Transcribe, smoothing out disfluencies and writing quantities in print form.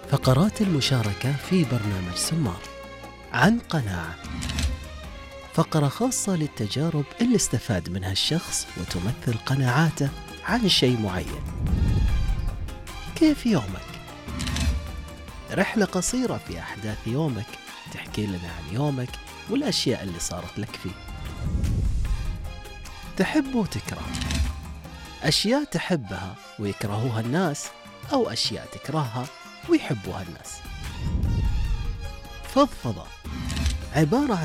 فقرات المشاركة في برنامج سمار. عن قناعة، فقرة خاصة للتجارب اللي استفاد منها الشخص وتمثل قناعاته عن شيء معين. كيف يومك؟ رحلة قصيرة في أحداث يومك، تحكي لنا عن يومك والأشياء اللي صارت لك فيه. تحب وتكره، أشياء تحبها ويكرهوها الناس، أو أشياء تكرهها ويحبوها الناس. فضفضة، عبارة